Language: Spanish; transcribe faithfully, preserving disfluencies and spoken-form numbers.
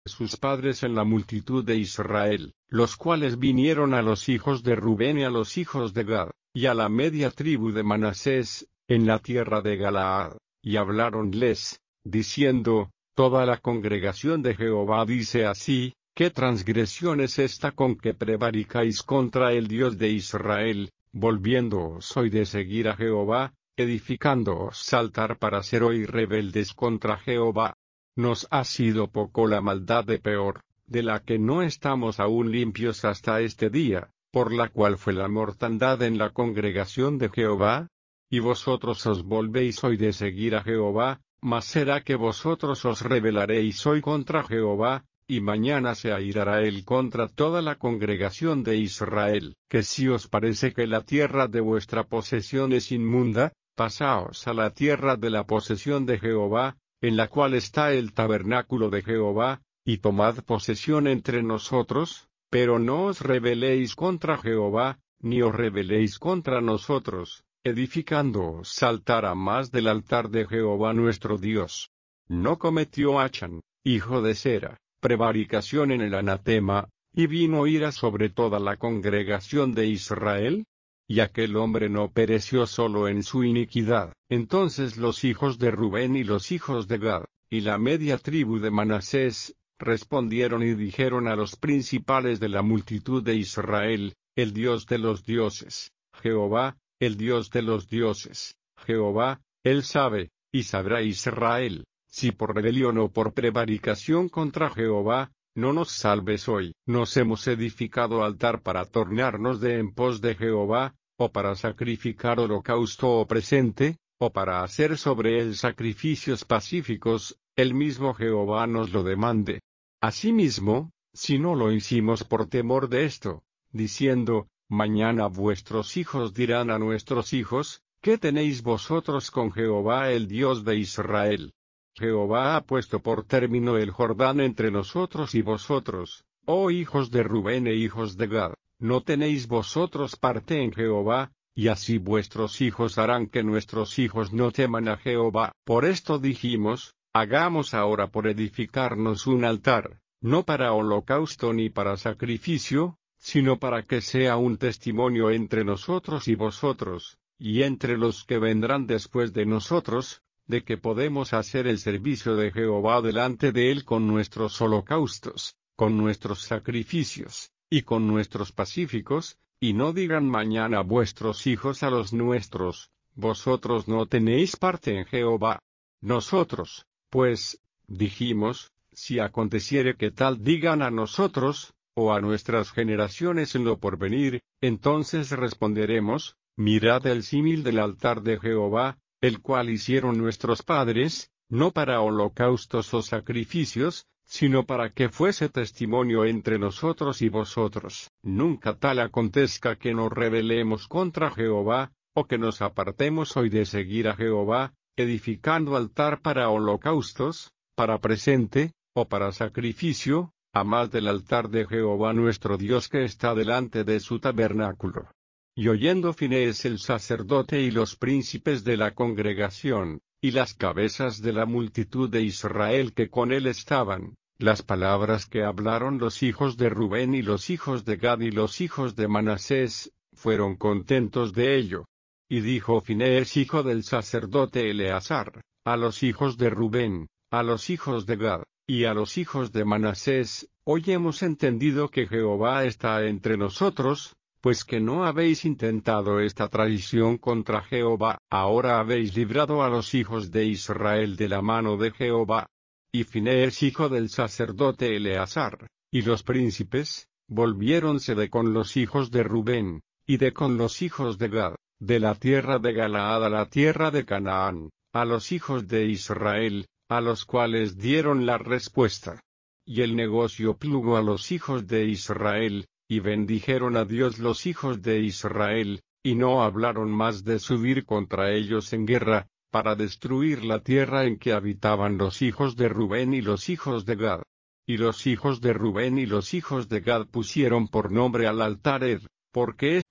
sus padres en la multitud de Israel, los cuales vinieron a los hijos de Rubén y a los hijos de Gad, y a la media tribu de Manasés, en la tierra de Galaad, y habláronles, diciendo, toda la congregación de Jehová dice así, ¿qué transgresión es esta con que prevaricáis contra el Dios de Israel, volviéndoos hoy de seguir a Jehová, edificándoos altar para ser hoy rebeldes contra Jehová? Nos ha sido poco la maldad de Peor, de la que no estamos aún limpios hasta este día, por la cual fue la mortandad en la congregación de Jehová. Y vosotros os volvéis hoy de seguir a Jehová, mas será que vosotros os rebelaréis hoy contra Jehová, y mañana se airará él contra toda la congregación de Israel. Que si os parece que la tierra de vuestra posesión es inmunda, pasaos a la tierra de la posesión de Jehová, en la cual está el tabernáculo de Jehová, y tomad posesión entre nosotros, pero no os rebeléis contra Jehová, ni os rebeléis contra nosotros, edificándoos altar a más del altar de Jehová nuestro Dios. No cometió Achan, hijo de Sera, prevaricación en el anatema, y vino ira sobre toda la congregación de Israel. Y aquel hombre no pereció solo en su iniquidad. Entonces los hijos de Rubén y los hijos de Gad, y la media tribu de Manasés, respondieron y dijeron a los principales de la multitud de Israel, el Dios de los dioses, Jehová, el Dios de los dioses, Jehová, él sabe, y sabrá Israel, si por rebelión o por prevaricación contra Jehová, no nos salves hoy. Nos hemos edificado altar para tornarnos de en pos de Jehová, o para sacrificar holocausto o presente, o para hacer sobre él sacrificios pacíficos, el mismo Jehová nos lo demande. Asimismo, si no lo hicimos por temor de esto, diciendo, mañana vuestros hijos dirán a nuestros hijos, ¿qué tenéis vosotros con Jehová el Dios de Israel? Jehová ha puesto por término el Jordán entre nosotros y vosotros, oh hijos de Rubén e hijos de Gad, no tenéis vosotros parte en Jehová, y así vuestros hijos harán que nuestros hijos no teman a Jehová. Por esto dijimos, hagamos ahora por edificarnos un altar, no para holocausto ni para sacrificio, sino para que sea un testimonio entre nosotros y vosotros, y entre los que vendrán después de nosotros, de que podemos hacer el servicio de Jehová delante de él con nuestros holocaustos, con nuestros sacrificios, y con nuestros pacíficos, y no digan mañana vuestros hijos a los nuestros, vosotros no tenéis parte en Jehová. Nosotros, pues, dijimos, si aconteciere que tal digan a nosotros, o a nuestras generaciones en lo porvenir, entonces responderemos, mirad el símil del altar de Jehová, el cual hicieron nuestros padres, no para holocaustos o sacrificios, sino para que fuese testimonio entre nosotros y vosotros. Nunca tal acontezca que nos rebelemos contra Jehová, o que nos apartemos hoy de seguir a Jehová, edificando altar para holocaustos, para presente, o para sacrificio, a más del altar de Jehová nuestro Dios que está delante de su tabernáculo. Y oyendo Finees el sacerdote y los príncipes de la congregación, y las cabezas de la multitud de Israel que con él estaban, las palabras que hablaron los hijos de Rubén y los hijos de Gad y los hijos de Manasés, fueron contentos de ello. Y dijo Finees hijo del sacerdote Eleazar, a los hijos de Rubén, a los hijos de Gad, y a los hijos de Manasés, hoy hemos entendido que Jehová está entre nosotros, pues que no habéis intentado esta traición contra Jehová, ahora habéis librado a los hijos de Israel de la mano de Jehová. Y Finees hijo del sacerdote Eleazar, y los príncipes, volviéronse de con los hijos de Rubén, y de con los hijos de Gad, de la tierra de Galaad a la tierra de Canaán, a los hijos de Israel, a los cuales dieron la respuesta. Y el negocio plugo a los hijos de Israel, y bendijeron a Dios los hijos de Israel, y no hablaron más de subir contra ellos en guerra, para destruir la tierra en que habitaban los hijos de Rubén y los hijos de Gad. Y los hijos de Rubén y los hijos de Gad pusieron por nombre al altar Ed, porque